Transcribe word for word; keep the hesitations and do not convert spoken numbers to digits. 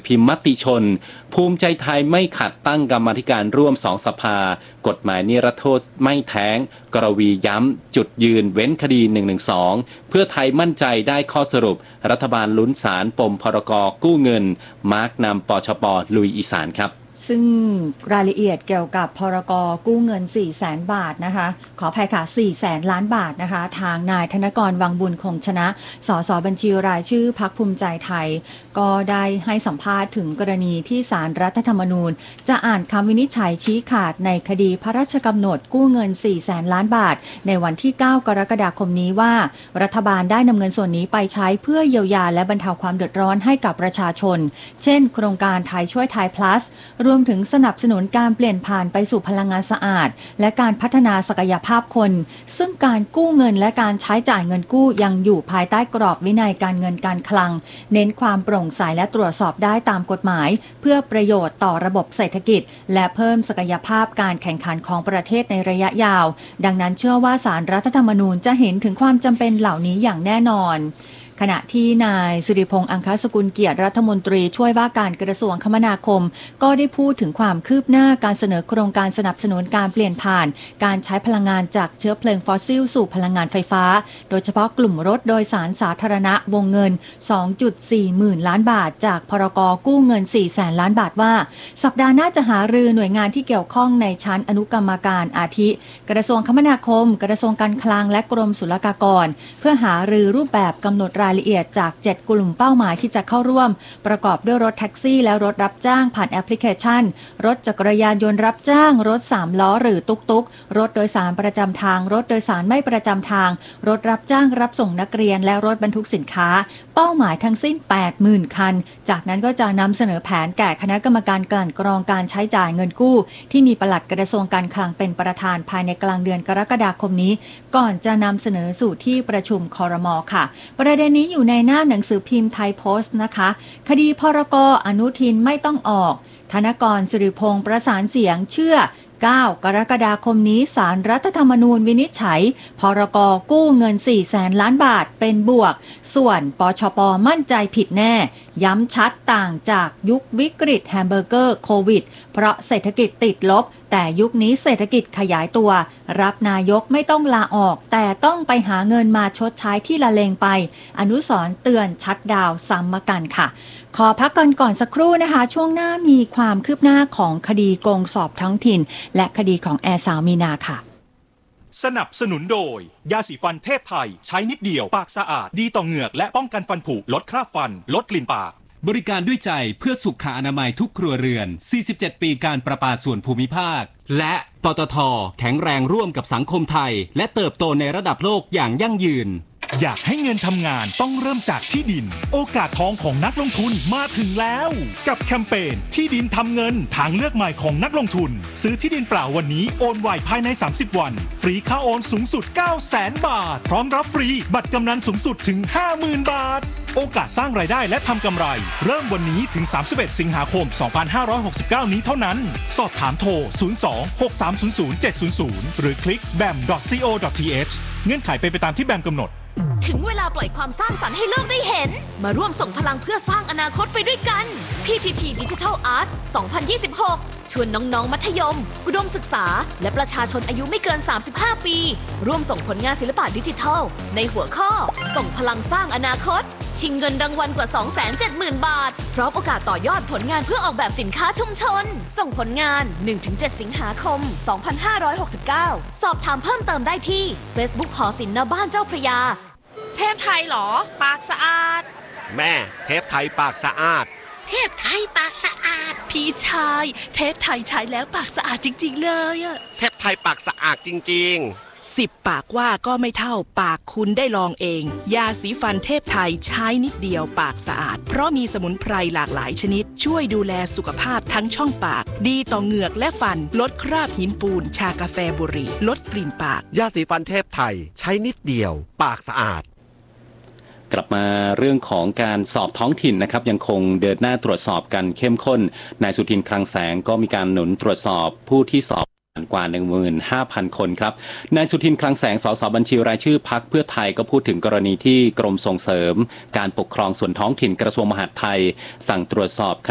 พิมพ์มติชนภูมิใจไทยไม่ขัดตั้งกรรมาธิการร่วมสองสภากฎหมายนิรโทษไม่แท้งกรวีย้ำจุดยืนเว้นคดีหนึ่งหนึ่งสองเพื่อไทยมั่นใจได้ข้อสรุปรัฐบาลลุ้นศาลปมพรกกู้เงินมาร์กนำปชปลุยอีสานครับซึ่งรายละเอียดเกี่ยวกับพรกกู้เงิน สี่แสน บาทนะคะขออภัยค่ะ สี่แสน ล้านบาทนะคะทางนายธนกรวังบุญคงชนะสสบัญชีรายชื่อพรรคภูมิใจไทยก็ได้ให้สัมภาษณ์ถึงกรณีที่ศาลรัฐธรรมนูญจะอ่านคำวินิจฉัยชี้ขาดในคดีพระราชกำหนดกู้เงิน สี่แสน ล้านบาทในวันที่ เก้ากรกฎาคมนี้ว่ารัฐบาลได้นำเงินส่วนนี้ไปใช้เพื่อเยียวยาและบรรเทาความเดือดร้อนให้กับประชาชนเช่นโครงการไทยช่วยไทย plus รวมถึงสนับสนุนการเปลี่ยนผ่านไปสู่พลังงานสะอาดและการพัฒนาศักยภาพคนซึ่งการกู้เงินและการใช้จ่ายเงินกู้ยังอยู่ภายใต้กรอบวินัยการเงินการคลังเน้นความโปร่งใสและตรวจสอบได้ตามกฎหมายเพื่อประโยชน์ต่อระบบเศรษฐกิจและเพิ่มศักยภาพการแข่งขันของประเทศในระยะยาวดังนั้นเชื่อว่าศาลรัฐธรรมนูญจะเห็นถึงความจำเป็นเหล่านี้อย่างแน่นอนขณะที่นายสิริพงษ์อังคสกุลเกียรติรัฐมนตรีช่วยว่าการกระทรวงคมนาคมก็ได้พูดถึงความคืบหน้าการเสนอโครงการสนับสนุนการเปลี่ยนผ่านการใช้พลังงานจากเชื้อเพลิงฟอสซิลสู่พลังงานไฟฟ้าโดยเฉพาะกลุ่มรถโดยสารสาธารณะวงเงิน สองจุดสี่ หมื่นล้านบาทจากพรกกู้เงิน สี่แสน ล้านบาทว่าสัปดาห์หน้าจะหารือหน่วยงานที่เกี่ยวข้องในชั้นอนุกรรมการอาทิกระทรวงคมนาคมกระทรวงการคลังและกรมศุลกากรเพื่อหารือรูปแบบกำหนดรายละเอียดจากเจ็ดกลุ่มเป้าหมายที่จะเข้าร่วมประกอบด้วยรถแท็กซี่และรถรับจ้างผ่านแอปพลิเคชันรถจักรยานยนต์รับจ้างรถสามล้อหรือตุ๊กตุ๊กรถโดยสารประจำทางรถโดยสารไม่ประจำทางรถรับจ้างรับส่งนักเรียนและรถบรรทุกสินค้าเป้าหมายทั้งสิ้น แปดหมื่น คันจากนั้นก็จะนำเสนอแผนแก่คณะกรรมการกลั่นกรองการใช้จ่ายเงินกู้ที่มีปลัดกระทรวงการคลังเป็นประธานภายในกลางเดือนกรกฎาคมนี้ก่อนจะนำเสนอสู่ที่ประชุมครม.ค่ะประเด็นนี้อยู่ในหน้าหนังสือพิมพ์ไทยโพสต์นะคะคดีพรกอนุทินไม่ต้องออกธนกรสิริพงษ์ประสานเสียงเชื่อเก้ากรกฎาคมนี้ศาลรัฐธรรมนูญวินิจฉัยพรกกู้เงิน สี่แสน ล้านบาทเป็นบวกส่วนปชปมั่นใจผิดแน่ย้ำชัดต่างจากยุควิกฤตแฮมเบอร์เกอร์โควิดเพราะเศรษฐกิจติดลบแต่ยุคนี้เศรษฐกิจขยายตัวรับนายกไม่ต้องลาออกแต่ต้องไปหาเงินมาชดใช้ที่ละเลงไปอนุสรณ์เตือนชัดดาวซ้ำมากันค่ะขอพักกันก่อนสักครู่นะคะช่วงหน้ามีความคืบหน้าของคดีโกงสอบท้องถิ่นและคดีของแอร์สาวมีนาค่ะสนับสนุนโดยยาสีฟันเทพไทยใช้นิดเดียวปากสะอาดดีต่อเหงือกและป้องกันฟันผุลดคราบฟันลดกลิ่นปากบริการด้วยใจเพื่อสุขอนามัยทุกครัวเรือน สี่สิบเจ็ด ปีการประปาส่วนภูมิภาคและปตท.แข็งแรงร่วมกับสังคมไทยและเติบโตในระดับโลกอย่างยั่งยืนอยากให้เงินทำงานต้องเริ่มจากที่ดินโอกาสทองของนักลงทุนมาถึงแล้วกับแคมเปญที่ดินทำเงินทางเลือกใหม่ของนักลงทุนซื้อที่ดินเปล่าวันนี้โอนไวภายในสามสิบวันฟรีค่าโอนสูงสุด เก้าแสน บาทพร้อมรับฟรีบัตรกำนันสูงสุดถึง ห้าหมื่น บาทโอกาสสร้างรายได้และทำกำไรเริ่มวันนี้ถึงสามสิบเอ็ดสิงหาคมสองพันห้าร้อยหกสิบเก้านี้เท่านั้นสอบถามโทรศูนย์ สอง หก สาม ศูนย์ ศูนย์ เจ็ด ศูนย์ ศูนย์หรือคลิก แบม ดอท ซี โอ ดอท ที เอช เงื่อนไขเป็นไปตามที่แบมกำหนดถึงเวลาปล่อยความสร้างสรรค์ให้โลกได้เห็นมาร่วมส่งพลังเพื่อสร้างอนาคตไปด้วยกัน พี ที ที Digital Art สองพันยี่สิบหกชวนน้องๆมัธยมอุดมศึกษาและประชาชนอายุไม่เกินสามสิบห้าปีร่วมส่งผลงานศิลปะดิจิทัลในหัวข้อส่งพลังสร้างอนาคตชิงเงินรางวัลกว่า สองแสนเจ็ดหมื่น บาทพร้อมโอกาสต่อยอดผลงานเพื่อออกแบบสินค้าชุมชนส่งผลงาน หนึ่งถึงเจ็ด สิงหาคม สองพันห้าร้อยหกสิบเก้าสอบถามเพิ่มเติมได้ที่ Facebook หอศิลป์ณบ้านเจ้าพระยาเทพไทยเหรอปากสะอาดแม่เทพไทยปากสะอาดเทพไทยปากสะอาดพี่ชายเทพไทยใช้แล้วปากสะอาดจริงๆเลยอะเทพไทยปากสะอาดจริงๆสิบปากว่าก็ไม่เท่าปากคุณได้ลองเองยาสีฟันเทพไทยใช้นิดเดียวปากสะอาดเพราะมีสมุนไพรหลากหลายชนิดช่วยดูแลสุขภาพทั้งช่องปากดีต่อเหงือกและฟันลดคราบหินปูนชากาแฟบุหรี่ลดกลิ่นปากยาสีฟันเทพไทยใช้นิดเดียวปากสะอาดกลับมาเรื่องของการสอบท้องถิ่นนะครับยังคงเดินหน้าตรวจสอบกันเข้มข้นนายสุทินคลังแสงก็มีการหนุนตรวจสอบผู้ที่สอบกว่า หนึ่งหมื่นห้าพัน คนครับนายสุทินคลังแสงสสบัญชีรายชื่อพรรคเพื่อไทยก็พูดถึงกรณีที่กรมส่งเสริมการปกครองส่วนท้องถิ่นกระทรวงมหาดไทยสั่งตรวจสอบ